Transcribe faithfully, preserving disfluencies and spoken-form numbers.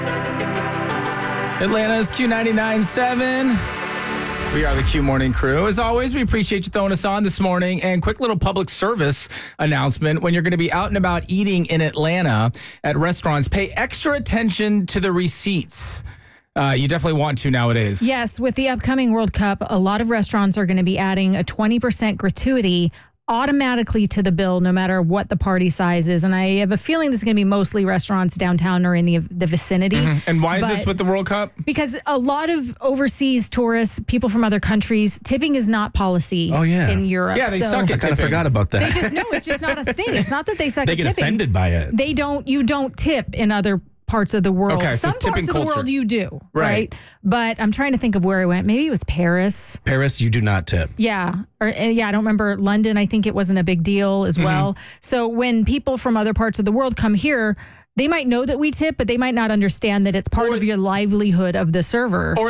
Atlanta's Q ninety-nine point seven. We are the Q Morning Crew. As always, we appreciate you throwing us on this morning. And quick little public service announcement. When you're going to be out and about eating in Atlanta at restaurants, pay extra attention to the receipts. Uh, you definitely want to nowadays. Yes, with the upcoming World Cup, a lot of restaurants are going to be adding a twenty percent gratuity automatically to the bill, no matter what the party size is. And I have a feeling this is going to be mostly restaurants downtown or in the the vicinity. Mm-hmm. And why is but this with the World Cup? Because a lot of overseas tourists, people from other countries, tipping is not policy oh, yeah. in Europe. Yeah, they so suck at I kind of tipping. forgot about that. They just, no, it's just not a thing. It's not that they suck they at get tipping. offended by it. They don't, you don't tip in other parts of the world. Okay, so Some tipping parts of culture. the world you do, Right. right. But I'm trying to think of where I went. Maybe it was Paris. Paris, you do not tip. Yeah. Or uh, yeah, I don't remember London. I think it wasn't a big deal as well. So when people from other parts of the world come here, they might know that we tip, but they might not understand that it's part Or- of your livelihood of the server. Or